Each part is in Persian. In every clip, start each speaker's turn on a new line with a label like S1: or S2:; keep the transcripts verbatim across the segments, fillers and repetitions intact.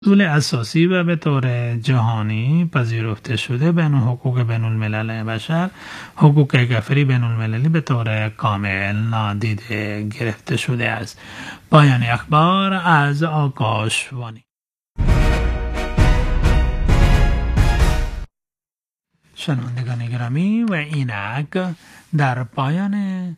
S1: اصول اساسی و به طور جهانی پذیرفته شده بین حقوق بین الملل بشر، حقوق گفری بین المللی به طور کامل نادیده گرفته شده است. پایان اخبار از آکاشوانی. شنوندگان گرامی، و اینک در پایان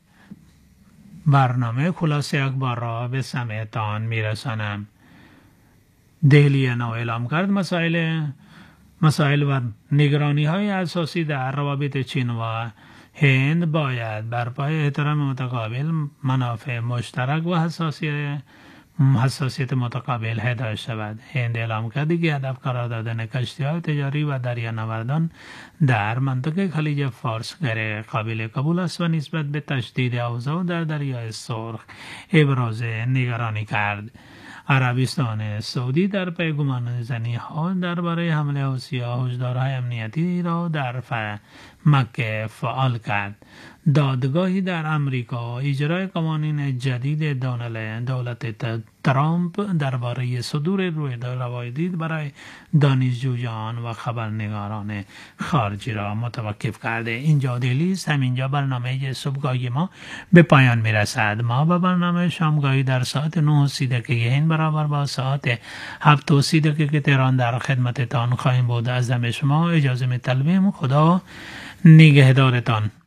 S1: برنامه خلاصه اخبار را به سمعتان میرسانم. دهلی نو اعلام کرد مسائل مسائل و نگرانی های اساسی در روابط چین و هند باید بر پای احترام متقابل، منافع مشترک و حساسیت حساسیت متقابل هدایت شود. هند اعلام کرد که هدف قرار دادن کشتی‌های تجاری و دریانوردان در منطقه خلیج فارس غیر قابل قبول است و نسبت به تشدید اوضاع در دریای سرخ ابراز نگرانی کرد. عربستان سعودی در پی گمانه‌زنی ها درباره حمله حوثی‌ها هشدارهای امنیتی را در مکه فعال کرد. دادگاهی در امریکا اجرای قوانین جدید دولت ترامپ درباره صدور رویدادی برای دانشجویان و خبرنگاران خارجی را متوقف کرده. اینجا دهلی است. همینجا برنامه صبحگاهی ما به پایان میرسد. ما با برنامه شامگاهی در ساعت نه و سی دقیقه هند برابر با ساعت هفت و سی دقیقه تهران در خدمتتان خواهیم بود. از شما اجازه می طلبیم. خدا نگهدارتان.